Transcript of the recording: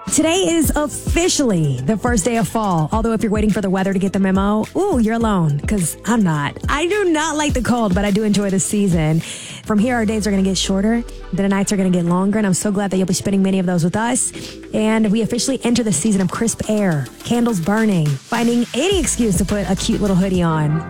Today is officially the first day of fall. Although if you're waiting for the weather to get the memo, ooh, you're alone, because I'm not. I do not like the cold, but I do enjoy the season. From here, our days are going to get shorter. The nights are going to get longer, and I'm so glad that you'll be spending many of those with us. And we officially enter the season of crisp air, candles burning, finding any excuse to put a cute little hoodie on.